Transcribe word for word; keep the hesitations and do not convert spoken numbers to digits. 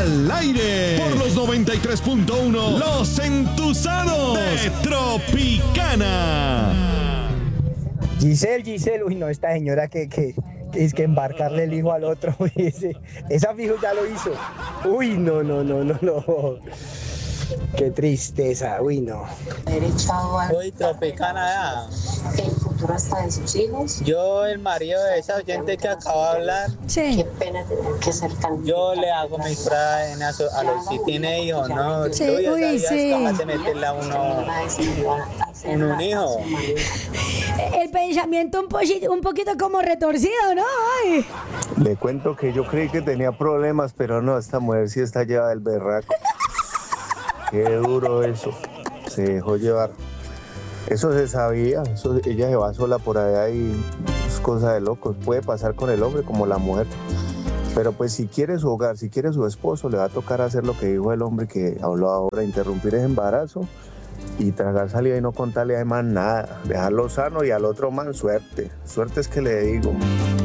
al aire por los noventa y tres punto uno Los Entusados de Tropicana. Giselle, Giselle, uy no, esta señora que, que, que es que embarcarle el hijo al otro, uy, ese, esa fijo ya lo hizo. Uy, no, no, no, no, no. Qué tristeza, uy, no. Uy, Tropicana, ya. El futuro hasta de sus hijos. Yo, el marido de esa oyente que acaba de hablar, Sí. Qué pena tener que ser tan... yo le hago mis pruebas a, su, a los si tiene hijos, ¿no? Sí, Tú ya uy, sabías sí. capaz de meterle a uno en un hijo. El pensamiento un, poquito, un poquito como retorcido, ¿no? Ay. Le cuento que yo creí que tenía problemas, pero no, esta mujer sí está llevada del berraco. Qué duro eso. Se dejó llevar. Eso se sabía. Eso, ella se va sola por allá y es cosa de locos. Puede pasar con el hombre como la mujer. Pero pues si quiere su hogar, si quiere su esposo, le va a tocar hacer lo que dijo el hombre que habló ahora, interrumpir ese embarazo y tragar salida y no contarle a más nada. Dejarlo sano y al otro man suerte. Suerte es que le digo.